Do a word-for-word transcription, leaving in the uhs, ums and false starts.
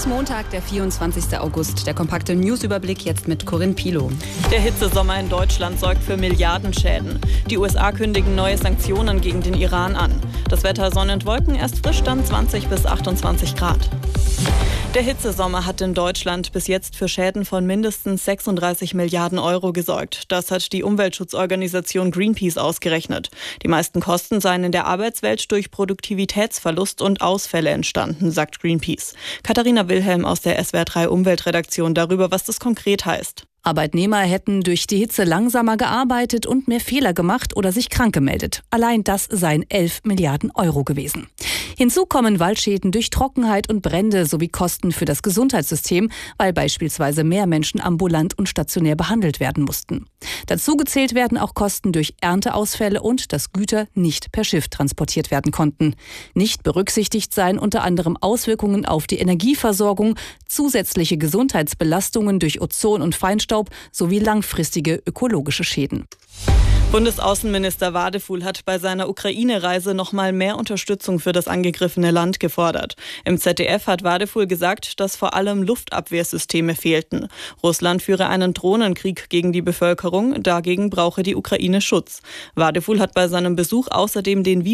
ist Montag, der vierundzwanzigste August. Der kompakte Newsüberblick jetzt mit Corinne Pilow. Der Hitzesommer in Deutschland sorgt für Milliardenschäden. Die U S A kündigen neue Sanktionen gegen den Iran an. Das Wetter Sonne und Wolken, erst frisch, dann zwanzig bis achtundzwanzig Grad. Der Hitzesommer hat in Deutschland bis jetzt für Schäden von mindestens sechsunddreißig Milliarden Euro gesorgt. Das hat die Umweltschutzorganisation Greenpeace ausgerechnet. Die meisten Kosten seien in der Arbeitswelt durch Produktivitätsverlust und Ausfälle entstanden, sagt Greenpeace. Katharina Wilhelm aus der S W R drei Umweltredaktion darüber, was das konkret heißt. Arbeitnehmer hätten durch die Hitze langsamer gearbeitet und mehr Fehler gemacht oder sich krank gemeldet. Allein das seien elf Milliarden Euro gewesen. Hinzu kommen Waldschäden durch Trockenheit und Brände sowie Kosten für das Gesundheitssystem, weil beispielsweise mehr Menschen ambulant und stationär behandelt werden mussten. Dazu gezählt werden auch Kosten durch Ernteausfälle und dass Güter nicht per Schiff transportiert werden konnten. Nicht berücksichtigt seien unter anderem Auswirkungen auf die Energieversorgung, zusätzliche Gesundheitsbelastungen durch Ozon und Feinstaub sowie langfristige ökologische Schäden. Bundesaußenminister Wadefuhl hat bei seiner Ukraine-Reise noch mal mehr Unterstützung für das angegriffene Land gefordert. Im Z D F hat Wadefuhl gesagt, dass vor allem Luftabwehrsysteme fehlten. Russland führe einen Drohnenkrieg gegen die Bevölkerung, dagegen brauche die Ukraine Schutz. Wadefuhl hat bei seinem Besuch außerdem den